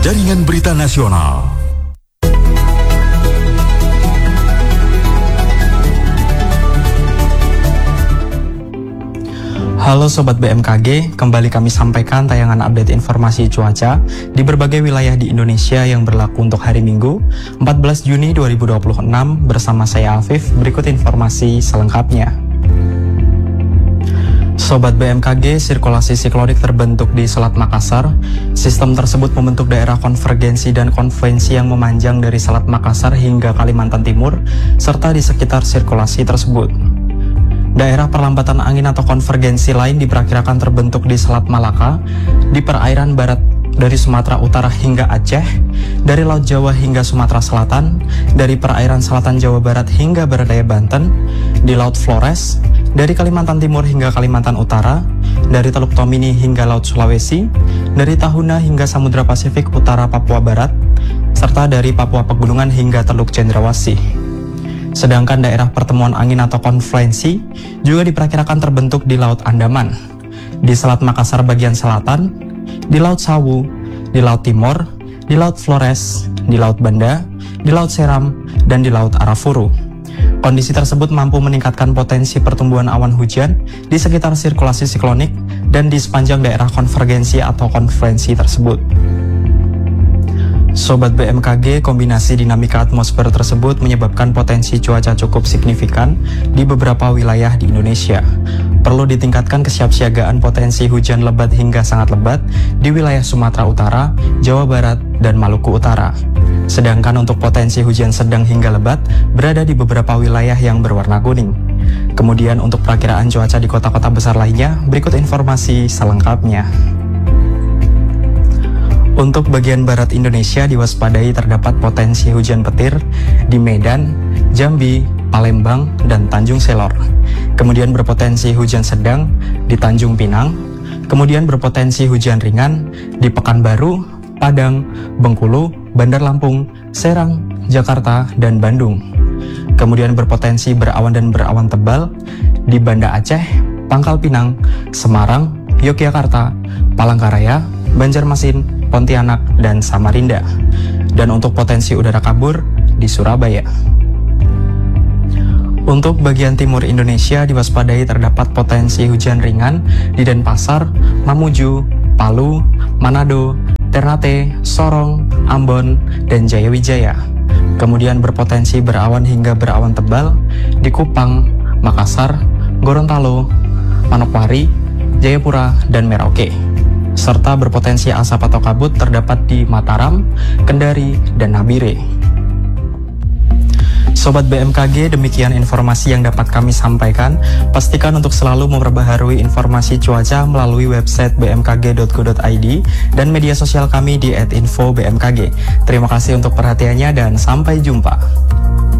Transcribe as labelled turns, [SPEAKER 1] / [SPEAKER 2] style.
[SPEAKER 1] Jaringan Berita Nasional.
[SPEAKER 2] Halo Sobat BMKG, kembali kami sampaikan tayangan update informasi cuaca di berbagai wilayah di Indonesia yang berlaku untuk hari Minggu, 14 Juni 2026 bersama saya Afif. Berikut informasi selengkapnya. Sobat BMKG, sirkulasi siklonik terbentuk di Selat Makassar. Sistem tersebut membentuk daerah konvergensi dan konvensi yang memanjang dari Selat Makassar hingga Kalimantan Timur, serta di sekitar sirkulasi tersebut. Daerah perlambatan angin atau konvergensi lain diperkirakan terbentuk di Selat Malaka, di perairan barat dari Sumatera Utara hingga Aceh, dari Laut Jawa hingga Sumatera Selatan, dari perairan selatan Jawa Barat hingga barat daya Banten, di Laut Flores, dari Kalimantan Timur hingga Kalimantan Utara, dari Teluk Tomini hingga Laut Sulawesi, dari Tahuna hingga Samudra Pasifik Utara Papua Barat, serta dari Papua Pegunungan hingga Teluk Cendrawasih. Sedangkan daerah pertemuan angin atau konfluensi juga diperkirakan terbentuk di Laut Andaman, di Selat Makassar bagian selatan, di Laut Sawu, di Laut Timur, di Laut Flores, di Laut Banda, di Laut Seram, dan di Laut Arafuru. Kondisi tersebut mampu meningkatkan potensi pertumbuhan awan hujan di sekitar sirkulasi siklonik dan di sepanjang daerah konvergensi atau konfluensi tersebut. Sobat BMKG, kombinasi dinamika atmosfer tersebut menyebabkan potensi cuaca cukup signifikan di beberapa wilayah di Indonesia. Perlu ditingkatkan kesiapsiagaan potensi hujan lebat hingga sangat lebat di wilayah Sumatera Utara, Jawa Barat, dan Maluku Utara. Sedangkan untuk potensi hujan sedang hingga lebat berada di beberapa wilayah yang berwarna kuning. Kemudian untuk perakiraan cuaca di kota-kota besar lainnya, berikut informasi selengkapnya. Untuk bagian barat Indonesia diwaspadai terdapat potensi hujan petir di Medan, Jambi, Palembang, dan Tanjung Selor. Kemudian berpotensi hujan sedang di Tanjung Pinang. Kemudian berpotensi hujan ringan di Pekanbaru, Padang, Bengkulu, Bandar Lampung, Serang, Jakarta, dan Bandung. Kemudian berpotensi berawan dan berawan tebal di Banda Aceh, Pangkal Pinang, Semarang, Yogyakarta, Palangkaraya, Banjarmasin, Pontianak, dan Samarinda. Dan untuk potensi udara kabur di Surabaya. Untuk bagian timur Indonesia diwaspadai terdapat potensi hujan ringan di Denpasar, Mamuju, Palu, Manado, Ternate, Sorong, Ambon, dan Jayawijaya. Kemudian berpotensi berawan hingga berawan tebal di Kupang, Makassar, Gorontalo, Manokwari, Jayapura, dan Merauke. Serta berpotensi asap atau kabut terdapat di Mataram, Kendari, dan Nabire. Sobat BMKG, demikian informasi yang dapat kami sampaikan. Pastikan untuk selalu memperbaharui informasi cuaca melalui website bmkg.go.id dan media sosial kami di @info_bmkg. Terima kasih untuk perhatiannya dan sampai jumpa.